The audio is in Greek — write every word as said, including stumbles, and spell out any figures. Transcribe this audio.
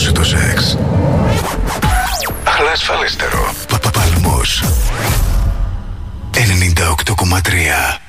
απολαύσει το σεξ. Αλλά ασφαλέστερο. Παπαπαλμός. ενενήντα οκτώ κόμμα τρία